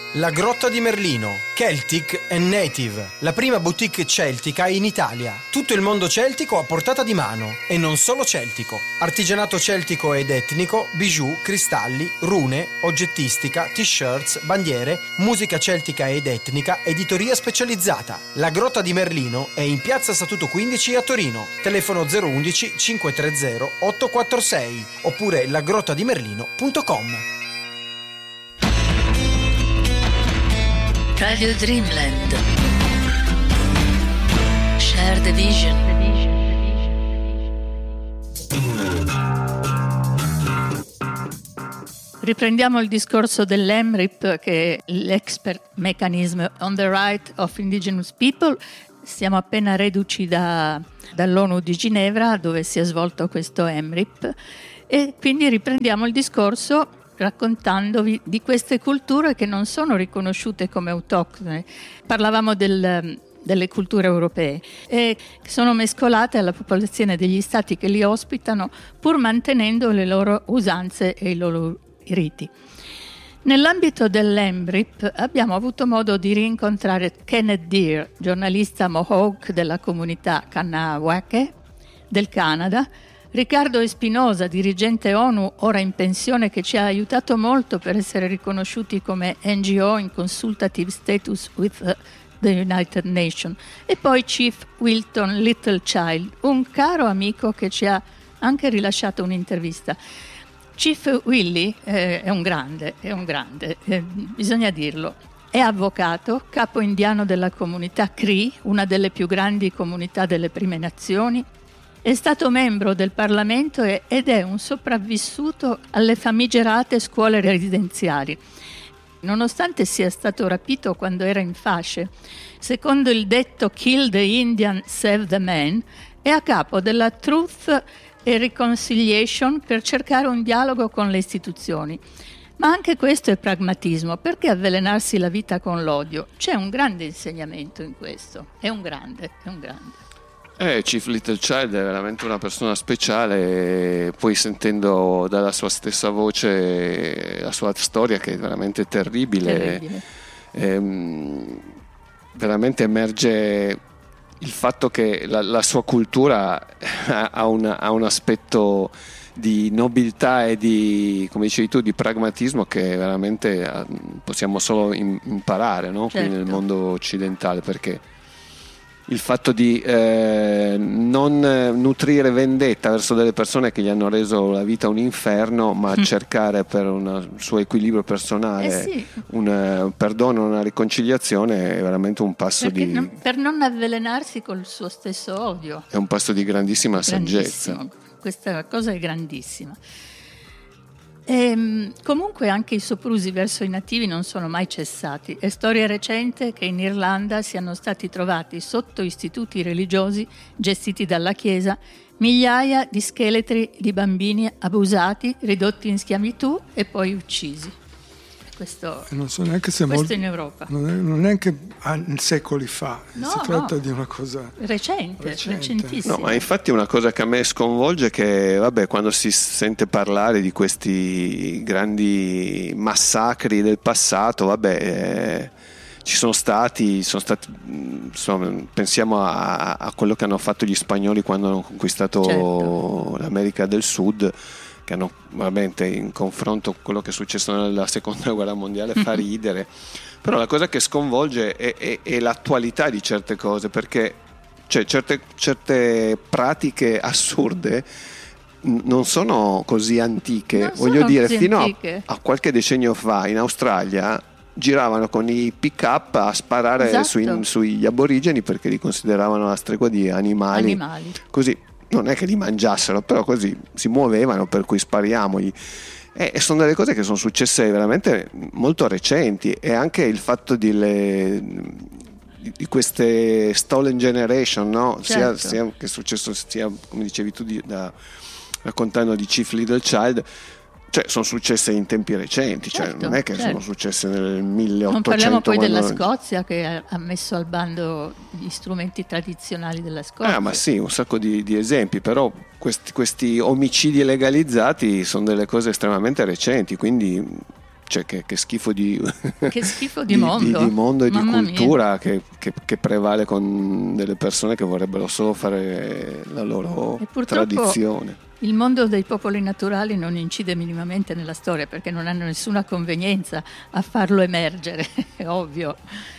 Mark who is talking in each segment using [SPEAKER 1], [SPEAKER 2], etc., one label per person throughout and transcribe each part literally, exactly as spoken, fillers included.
[SPEAKER 1] La Grotta di Merlino, Celtic and Native, la prima boutique celtica in Italia. Tutto il mondo celtico a portata di mano, e non solo celtico. Artigianato celtico ed etnico, bijou, cristalli, rune, oggettistica, t-shirts, bandiere, musica celtica ed etnica, editoria specializzata. La Grotta di Merlino è in piazza Statuto quindici a Torino. Telefono zero uno uno cinque tre zero otto quattro sei oppure lagrottadimerlino punto com.
[SPEAKER 2] Radio Dreamland. Share the vision.
[SPEAKER 3] Riprendiamo il discorso dell'E M R I P, che è l'Expert Mechanism on the Right of Indigenous People. Siamo appena reduci da, dall'ONU di Ginevra, dove si è svolto questo E M R I P, e quindi riprendiamo il discorso raccontandovi di queste culture che non sono riconosciute come autoctone. Parlavamo del, delle culture europee e che sono mescolate alla popolazione degli stati che li ospitano, pur mantenendo le loro usanze e i loro riti. Nell'ambito dell'E M R I P abbiamo avuto modo di rincontrare Kenneth Deere, giornalista Mohawk della comunità Kahnawake del Canada, Riccardo Espinosa, dirigente ONU ora in pensione, che ci ha aiutato molto per essere riconosciuti come N G O in consultative status with the United Nations, e poi Chief Wilton Littlechild, un caro amico che ci ha anche rilasciato un'intervista. Chief Willy eh, è un grande, è un grande, eh, bisogna dirlo. È avvocato, capo indiano della comunità Cree, una delle più grandi comunità delle prime nazioni. È stato membro del Parlamento ed è un sopravvissuto alle famigerate scuole residenziali. Nonostante sia stato rapito quando era in fasce, secondo il detto "Kill the Indian, save the man", è a capo della Truth e Reconciliation per cercare un dialogo con le istituzioni. Ma anche questo è pragmatismo. Perché avvelenarsi la vita con l'odio? C'è un grande insegnamento in questo. È un grande, è un grande.
[SPEAKER 4] Eh, Chief Littlechild è veramente una persona speciale, poi sentendo dalla sua stessa voce la sua storia, che è veramente terribile,
[SPEAKER 3] terribile.
[SPEAKER 4] Ehm, veramente emerge il fatto che la, la sua cultura ha un, ha un aspetto di nobiltà e di, come dicevi tu, di pragmatismo che veramente possiamo solo imparare, no?
[SPEAKER 3] Certo.
[SPEAKER 4] Qui nel mondo occidentale, perché il fatto di eh, non nutrire vendetta verso delle persone che gli hanno reso la vita un inferno, ma mm. cercare per un suo equilibrio personale
[SPEAKER 3] eh sì.
[SPEAKER 4] un perdono, una riconciliazione è veramente un passo
[SPEAKER 3] Perché
[SPEAKER 4] di
[SPEAKER 3] non, per non avvelenarsi col suo stesso odio.
[SPEAKER 4] È un passo di grandissima saggezza.
[SPEAKER 3] Questa cosa è grandissima. E, comunque anche i soprusi verso i nativi non sono mai cessati. È storia recente che in Irlanda siano stati trovati sotto istituti religiosi gestiti dalla Chiesa migliaia di scheletri di bambini abusati, ridotti in schiavitù e poi uccisi. Questo,
[SPEAKER 5] non so neanche se
[SPEAKER 3] questo
[SPEAKER 5] molto,
[SPEAKER 3] in Europa.
[SPEAKER 5] Non è, non è neanche secoli fa,
[SPEAKER 3] no,
[SPEAKER 5] si tratta
[SPEAKER 3] no.
[SPEAKER 5] di una cosa
[SPEAKER 3] recente,
[SPEAKER 5] recente.
[SPEAKER 3] recentissima.
[SPEAKER 4] No, ma infatti una cosa che a me sconvolge è che, vabbè, quando si sente parlare di questi grandi massacri del passato, vabbè, eh, ci sono stati, sono stati insomma, pensiamo a, a quello che hanno fatto gli spagnoli quando hanno conquistato
[SPEAKER 3] certo.
[SPEAKER 4] l'America del Sud, che hanno veramente, in confronto con quello che è successo nella seconda guerra mondiale, fa ridere. Però la cosa che sconvolge è, è, è l'attualità di certe cose, perché cioè, certe, certe pratiche assurde non sono così antiche.
[SPEAKER 3] Non
[SPEAKER 4] Voglio
[SPEAKER 3] sono
[SPEAKER 4] dire,
[SPEAKER 3] così
[SPEAKER 4] fino a,
[SPEAKER 3] antiche.
[SPEAKER 4] a qualche decennio fa in Australia giravano con i pick up a sparare
[SPEAKER 3] esatto.
[SPEAKER 4] sui, sugli aborigeni, perché li consideravano la stregua di animali,
[SPEAKER 3] animali.
[SPEAKER 4] Così non è che li mangiassero, però così si muovevano, per cui spariamogli. E sono delle cose che sono successe veramente molto recenti, e anche il fatto di, le, di queste stolen generation, no?
[SPEAKER 3] Certo.
[SPEAKER 4] sia, sia che è successo, sia come dicevi tu, di, da, raccontando di Chief Littlechild, cioè sono successe in tempi recenti, cioè
[SPEAKER 3] certo,
[SPEAKER 4] non è che
[SPEAKER 3] certo.
[SPEAKER 4] sono successe nel milleottocento.
[SPEAKER 3] Non parliamo poi della
[SPEAKER 4] quando...
[SPEAKER 3] Scozia, che ha messo al bando gli strumenti tradizionali della Scozia.
[SPEAKER 4] Ah, ma sì, un sacco di, di esempi, però questi, questi omicidi legalizzati sono delle cose estremamente recenti, quindi cioè che, che schifo di,
[SPEAKER 3] che schifo di,
[SPEAKER 4] di
[SPEAKER 3] mondo,
[SPEAKER 4] di, di, mondo e
[SPEAKER 3] Mamma
[SPEAKER 4] di cultura che,
[SPEAKER 3] mia.
[SPEAKER 4] che, che prevale con delle persone che vorrebbero solo fare la loro tradizione.
[SPEAKER 3] Il mondo dei popoli naturali non incide minimamente nella storia perché non hanno nessuna convenienza a farlo emergere, è ovvio.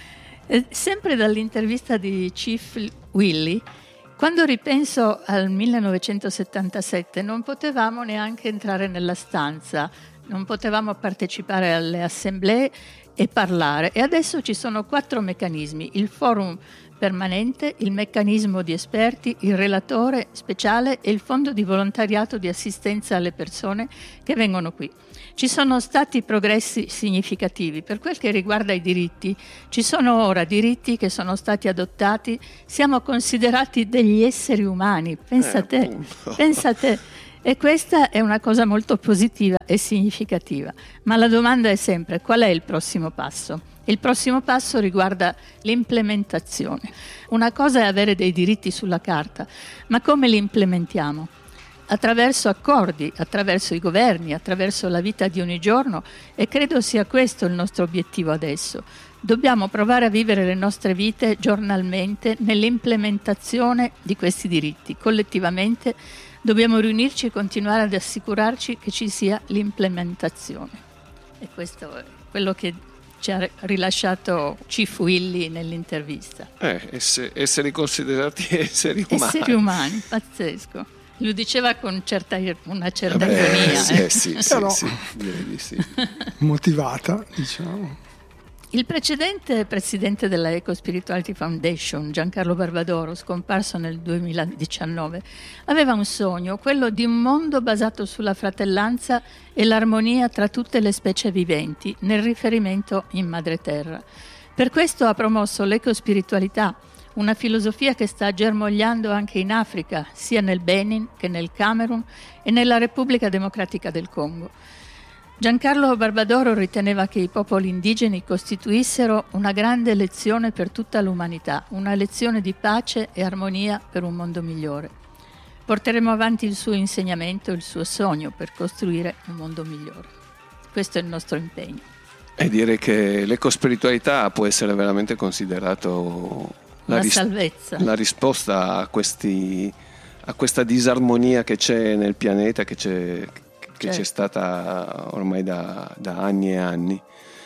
[SPEAKER 3] E sempre dall'intervista di Chief Willy, quando ripenso al millenovecentosettantasette non potevamo neanche entrare nella stanza, non potevamo partecipare alle assemblee e parlare, e adesso ci sono quattro meccanismi: il forum permanente, il meccanismo di esperti, il relatore speciale e il fondo di volontariato di assistenza alle persone che vengono qui. Ci sono stati progressi significativi. Per quel che riguarda i diritti, ci sono ora diritti che sono stati adottati, siamo considerati degli esseri umani, pensa a te, pensa a te. E questa è una cosa molto positiva e significativa. Ma la domanda è sempre: qual è il prossimo passo? Il prossimo passo riguarda l'implementazione. Una cosa è avere dei diritti sulla carta, ma come li implementiamo? Attraverso accordi, attraverso i governi, attraverso la vita di ogni giorno, e credo sia questo il nostro obiettivo adesso. Dobbiamo provare a vivere le nostre vite giornalmente nell'implementazione di questi diritti. Collettivamente dobbiamo riunirci e continuare ad assicurarci che ci sia l'implementazione. E questo è quello che ci ha rilasciato Chief Willy nell'intervista.
[SPEAKER 4] Eh, ess- essere considerati esseri umani.
[SPEAKER 3] Esseri umani, pazzesco. Lo diceva con certa, una certa
[SPEAKER 4] Vabbè,
[SPEAKER 3] ironia.
[SPEAKER 4] sì,
[SPEAKER 3] eh.
[SPEAKER 4] sì, sì,
[SPEAKER 5] Però,
[SPEAKER 4] sì, direi di sì.
[SPEAKER 5] Motivata, diciamo.
[SPEAKER 3] Il precedente presidente della Eco Spirituality Foundation, Giancarlo Barbadoro, scomparso nel duemiladiciannove, aveva un sogno, quello di un mondo basato sulla fratellanza e l'armonia tra tutte le specie viventi, nel riferimento in madre terra. Per questo ha promosso l'ecospiritualità, una filosofia che sta germogliando anche in Africa, sia nel Benin che nel Camerun e nella Repubblica Democratica del Congo. Giancarlo Barbadoro riteneva che i popoli indigeni costituissero una grande lezione per tutta l'umanità, una lezione di pace e armonia per un mondo migliore. Porteremo avanti il suo insegnamento, il suo sogno per costruire un mondo migliore. Questo è il nostro impegno.
[SPEAKER 4] E dire che l'ecospiritualità può essere veramente considerato la,
[SPEAKER 3] la
[SPEAKER 4] ris-
[SPEAKER 3] salvezza.
[SPEAKER 4] la risposta a, questi, a questa disarmonia che c'è nel pianeta, che c'è, che
[SPEAKER 3] certo.
[SPEAKER 4] c'è stata ormai da, da anni e anni,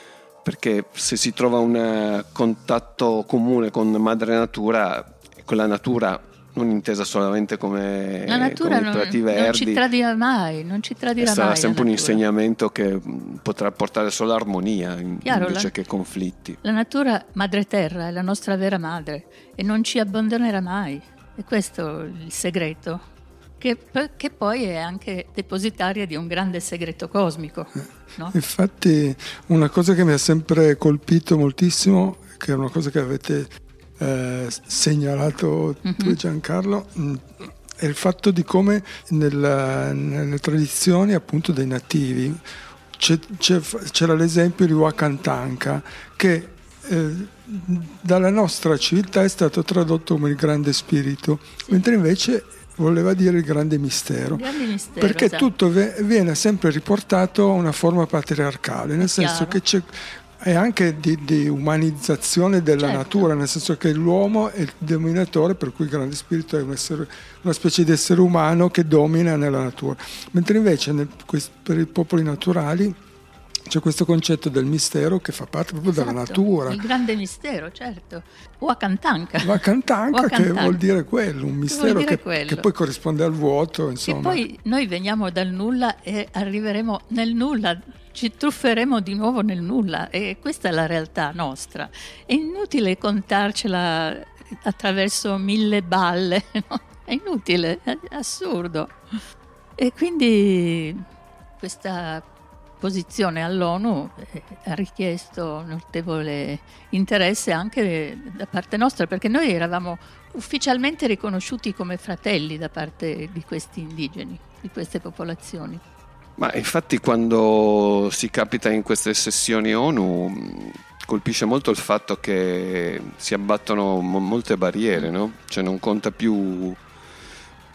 [SPEAKER 4] perché se si trova un contatto comune con madre natura, con la natura non intesa solamente come,
[SPEAKER 3] la natura
[SPEAKER 4] come
[SPEAKER 3] non,
[SPEAKER 4] prati
[SPEAKER 3] non
[SPEAKER 4] verdi,
[SPEAKER 3] ci tradirà mai, non ci tradirà
[SPEAKER 4] sarà
[SPEAKER 3] mai
[SPEAKER 4] sempre un
[SPEAKER 3] natura.
[SPEAKER 4] insegnamento che potrà portare solo armonia
[SPEAKER 3] Chiaro,
[SPEAKER 4] invece
[SPEAKER 3] la,
[SPEAKER 4] che conflitti.
[SPEAKER 3] La natura madre terra è la nostra vera madre e non ci abbandonerà mai, e questo è il segreto, che, che poi è anche depositaria di un grande segreto cosmico, no?
[SPEAKER 5] Infatti una cosa che mi ha sempre colpito moltissimo, che è una cosa che avete eh, segnalato mm-hmm. tu Giancarlo, mh, è il fatto di come nella, nelle tradizioni appunto dei nativi c'è, c'è, c'era l'esempio di Wakantanka che eh, dalla nostra civiltà è stato tradotto come il grande spirito, sì. mentre invece voleva dire il grande mistero,
[SPEAKER 3] grande mistero
[SPEAKER 5] perché
[SPEAKER 3] esatto.
[SPEAKER 5] tutto v- viene sempre riportato a una forma patriarcale, nel senso
[SPEAKER 3] chiaro.
[SPEAKER 5] che c'è è anche di, di umanizzazione della
[SPEAKER 3] certo.
[SPEAKER 5] natura, nel senso che l'uomo è il dominatore, per cui il grande spirito è un essere, una specie di essere umano che domina nella natura, mentre invece nel, per i popoli naturali c'è questo concetto del mistero che fa parte proprio
[SPEAKER 3] esatto.
[SPEAKER 5] della natura.
[SPEAKER 3] Il grande mistero, certo. Wakantanka.
[SPEAKER 5] Wakantanka che vuol dire quello, un mistero che,
[SPEAKER 3] quello.
[SPEAKER 5] che poi corrisponde al vuoto, insomma.
[SPEAKER 3] E poi noi veniamo dal nulla e arriveremo nel nulla, ci trufferemo di nuovo nel nulla, e questa è la realtà nostra. È inutile contarcela attraverso mille balle, no? È inutile, è assurdo. E quindi questa posizione all'ONU ha richiesto notevole interesse anche da parte nostra, perché noi eravamo ufficialmente riconosciuti come fratelli da parte di questi indigeni, di queste popolazioni.
[SPEAKER 4] Ma infatti quando si capita in queste sessioni ONU colpisce molto il fatto che si abbattono mo- molte barriere, no? Cioè non conta più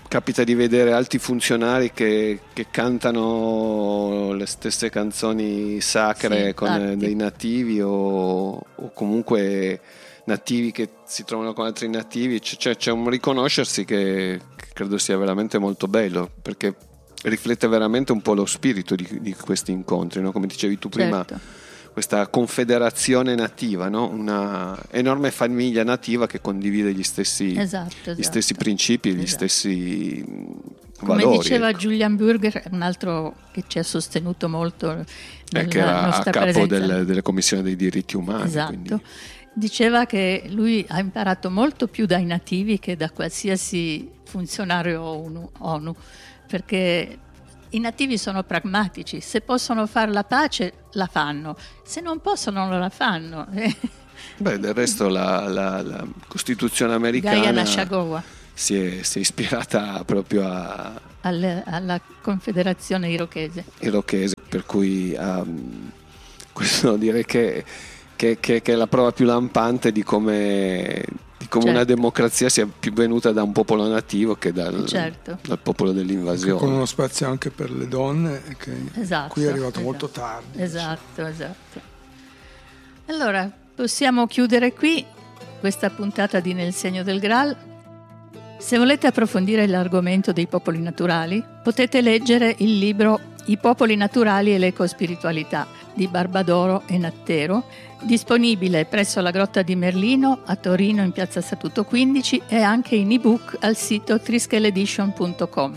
[SPEAKER 4] capita di vedere alti funzionari che, che cantano le stesse canzoni sacre
[SPEAKER 3] sì,
[SPEAKER 4] con
[SPEAKER 3] infatti.
[SPEAKER 4] dei nativi o, o comunque nativi che si trovano con altri nativi. C'è, c'è un riconoscersi che, che credo sia veramente molto bello, perché riflette veramente un po' lo spirito di, di questi incontri, no? Come dicevi tu prima,
[SPEAKER 3] certo.
[SPEAKER 4] Questa confederazione nativa, no? Una enorme famiglia nativa che condivide gli stessi,
[SPEAKER 3] Esatto, esatto.
[SPEAKER 4] gli stessi principi, gli
[SPEAKER 3] Esatto.
[SPEAKER 4] stessi
[SPEAKER 3] Come
[SPEAKER 4] valori.
[SPEAKER 3] diceva
[SPEAKER 4] ecco.
[SPEAKER 3] Julian Burger, un altro che ci ha sostenuto molto
[SPEAKER 4] Eh,
[SPEAKER 3] nella
[SPEAKER 4] che era a
[SPEAKER 3] nostra
[SPEAKER 4] capo
[SPEAKER 3] presenza.
[SPEAKER 4] del, delle commissioni dei diritti umani.
[SPEAKER 3] Esatto.
[SPEAKER 4] Quindi.
[SPEAKER 3] Diceva che lui ha imparato molto più dai nativi che da qualsiasi funzionario ONU, ONU perché i nativi sono pragmatici, se possono fare la pace la fanno, se non possono non la fanno.
[SPEAKER 4] Beh, del resto la, la, la Costituzione
[SPEAKER 3] Gaia
[SPEAKER 4] americana
[SPEAKER 3] Nashagoa,
[SPEAKER 4] si è, si è ispirata proprio a
[SPEAKER 3] al, alla Confederazione Irochese.
[SPEAKER 4] Irochese, per cui um, questo direi che, che, che, che è la prova più lampante di come, di come
[SPEAKER 3] Certo.
[SPEAKER 4] una democrazia sia più venuta da un popolo nativo che dal,
[SPEAKER 3] Certo.
[SPEAKER 4] dal popolo dell'invasione.
[SPEAKER 5] Con uno spazio anche per le donne, che
[SPEAKER 3] Esatto,
[SPEAKER 5] qui è arrivato
[SPEAKER 3] esatto.
[SPEAKER 5] molto tardi.
[SPEAKER 3] Esatto, esatto. Allora, possiamo chiudere qui questa puntata di Nel segno del Graal. Se volete approfondire l'argomento dei popoli naturali, potete leggere il libro I popoli naturali e l'ecospiritualità di Barbadoro e Nattero, disponibile presso la Grotta di Merlino a Torino in piazza Statuto quindici e anche in ebook al sito triskel edition punto com.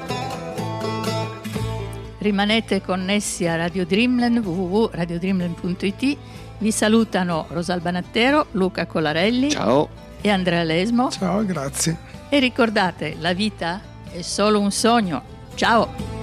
[SPEAKER 3] Rimanete connessi a Radio Dreamland, w w w punto radio dreamland punto i t. Vi salutano Rosalba Nattero, Luca Colarelli
[SPEAKER 4] Ciao.
[SPEAKER 3] e Andrea Lesmo.
[SPEAKER 5] Ciao, grazie.
[SPEAKER 3] E ricordate, la vita è solo un sogno. Ciao!